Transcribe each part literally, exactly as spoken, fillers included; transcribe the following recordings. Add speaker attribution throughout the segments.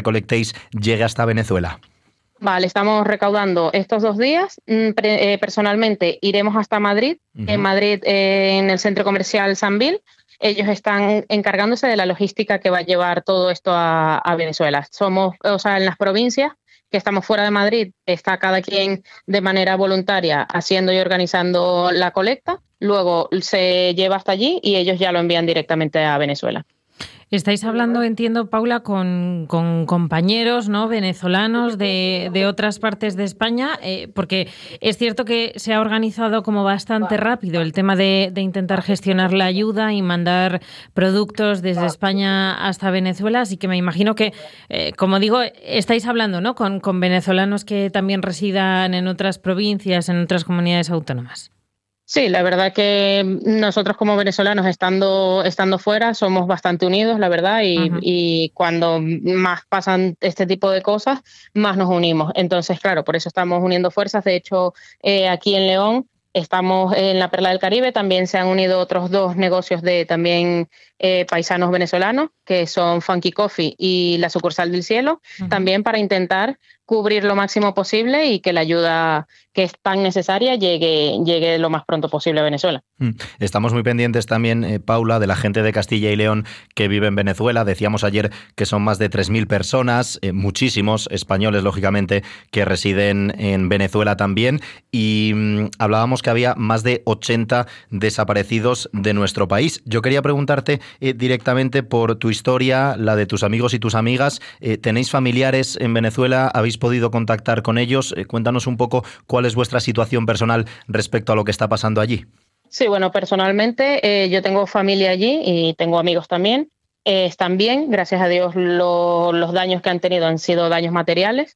Speaker 1: recolectéis llegue hasta Venezuela?
Speaker 2: Vale, estamos recaudando estos dos días. Pre- eh, personalmente iremos hasta Madrid,
Speaker 1: Uh-huh.
Speaker 2: en Madrid, eh, en el centro comercial Sambil. Ellos están encargándose de la logística que va a llevar todo esto a, a Venezuela. Somos, o sea, en las provincias que estamos fuera de Madrid, está cada quien de manera voluntaria haciendo y organizando la colecta. Luego se lleva hasta allí y ellos ya lo envían directamente a Venezuela.
Speaker 3: Estáis hablando, entiendo, Paula, con, con compañeros, ¿no?, venezolanos de, de otras partes de España, eh, porque es cierto que se ha organizado como bastante rápido el tema de, de intentar gestionar la ayuda y mandar productos desde España hasta Venezuela, así que me imagino que, eh, como digo, estáis hablando, ¿no?, con, con venezolanos que también residan en otras provincias, en otras comunidades autónomas.
Speaker 2: Sí, la verdad que nosotros como venezolanos estando, estando fuera somos bastante unidos, la verdad, y,
Speaker 3: Ujú.
Speaker 2: y cuando más pasan este tipo de cosas, más nos unimos. Entonces, claro, por eso estamos uniendo fuerzas. De hecho, eh, aquí en León estamos en la Perla del Caribe, también se han unido otros dos negocios de también eh, paisanos venezolanos, que son Funky Coffee y la Sucursal del Cielo,
Speaker 3: Ujú.
Speaker 2: también para intentar cubrir lo máximo posible y que la ayuda que es tan necesaria llegue, llegue lo más pronto posible a Venezuela.
Speaker 1: Estamos muy pendientes también, eh, Paula, de la gente de Castilla y León que vive en Venezuela. Decíamos ayer que son más de tres mil personas, eh, muchísimos españoles, lógicamente, que residen en Venezuela también. Y mmm, hablábamos que había más de ochenta desaparecidos de nuestro país. Yo quería preguntarte eh, directamente por tu historia, la de tus amigos y tus amigas. Eh, ¿Tenéis familiares en Venezuela? ¿Habéis podido contactar con ellos? Eh, cuéntanos un poco cuál es vuestra situación personal respecto a lo que está pasando allí.
Speaker 2: Sí, bueno, personalmente eh, yo tengo familia allí y tengo amigos también. Eh, están bien, gracias a Dios lo, los daños que han tenido han sido daños materiales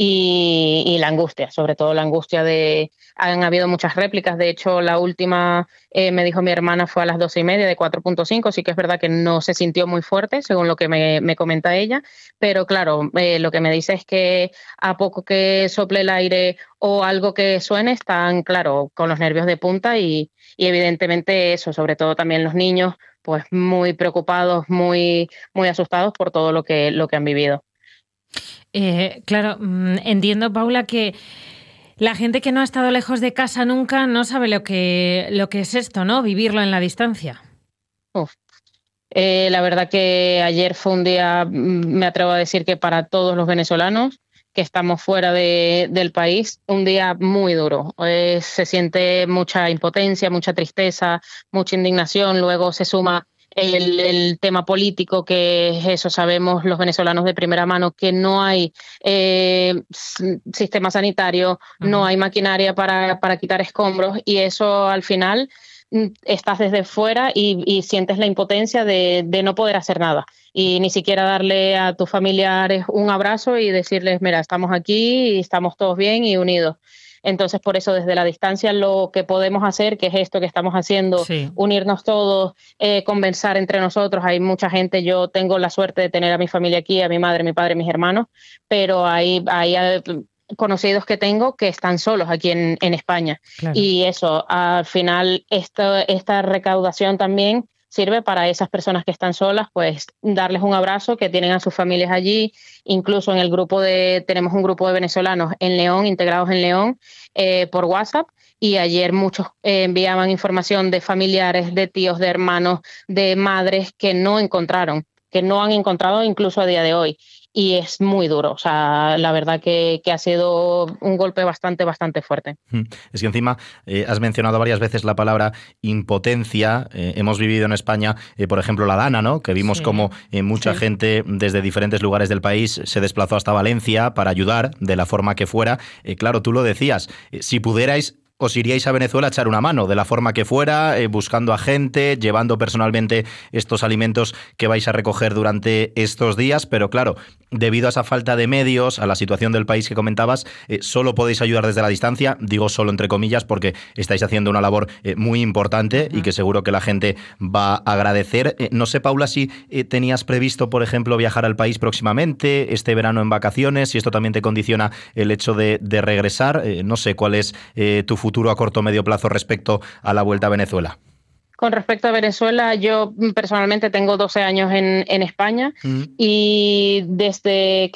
Speaker 2: y, y la angustia, sobre todo la angustia de... Han habido muchas réplicas, de hecho la última, eh, me dijo mi hermana, fue a las doce y media de cuatro punto cinco, sí que es verdad que no se sintió muy fuerte, según lo que me, me comenta ella, pero claro, eh, lo que me dice es que a poco que sople el aire o algo que suene, están, claro, con los nervios de punta y, y evidentemente eso, sobre todo también los niños, pues muy preocupados, muy, muy asustados por todo lo que, lo que han vivido.
Speaker 3: Eh, claro, entiendo, Paula, que la gente que no ha estado lejos de casa nunca no sabe lo que, lo que es esto, ¿no? Vivirlo en la distancia.
Speaker 2: Uf. Eh, la verdad que ayer fue un día, me atrevo a decir que para todos los venezolanos que estamos fuera de, del país, un día muy duro. Eh, se siente mucha impotencia, mucha tristeza, mucha indignación. Luego se suma el, el tema político, que es eso, sabemos los venezolanos de primera mano que no hay eh, sistema sanitario, uh-huh. no hay maquinaria para, para quitar escombros y eso al final estás desde fuera y, y sientes la impotencia de, de no poder hacer nada y ni siquiera darle a tus familiares un abrazo y decirles, mira, estamos aquí y estamos todos bien y unidos. Entonces, por eso, desde la distancia, lo que podemos hacer, que es esto que estamos haciendo, sí. unirnos todos, eh, conversar entre nosotros. Hay mucha gente, yo tengo la suerte de tener a mi familia aquí, a mi madre, mi padre, mis hermanos, pero hay... hay conocidos que tengo que están solos aquí en, en España. Claro. Y eso, al final, esta, esta recaudación también sirve para esas personas que están solas, pues darles un abrazo, que tienen a sus familias allí. Incluso en el grupo de, tenemos un grupo de venezolanos en León, integrados en León, eh, por WhatsApp. Y ayer muchos eh, enviaban información de familiares, de tíos, de hermanos, de madres que no encontraron, que no han encontrado incluso a día de hoy. Y es muy duro, o sea, la verdad que, que ha sido un golpe bastante, bastante fuerte.
Speaker 1: Es que encima eh, has mencionado varias veces la palabra impotencia. Eh, hemos vivido en España, eh, por ejemplo, la Dana, ¿no? Que vimos sí. como eh, mucha sí. gente desde diferentes lugares del país se desplazó hasta Valencia para ayudar de la forma que fuera. Eh, claro, tú lo decías, eh, si pudierais... os iríais a Venezuela a echar una mano, de la forma que fuera, eh, buscando a gente, llevando personalmente estos alimentos que vais a recoger durante estos días, pero claro, debido a esa falta de medios, a la situación del país que comentabas, eh, solo podéis ayudar desde la distancia, digo solo entre comillas, porque estáis haciendo una labor eh, muy importante uh-huh. y que seguro que la gente va a agradecer. Eh, no sé, Paula, si eh, tenías previsto, por ejemplo, viajar al país próximamente, este verano en vacaciones, si esto también te condiciona el hecho de, de regresar, eh, no sé cuál es eh, tu futuro futuro a corto o medio plazo respecto a la vuelta a Venezuela.
Speaker 2: Con respecto a Venezuela, yo personalmente tengo doce años en, en España uh-huh. y desde que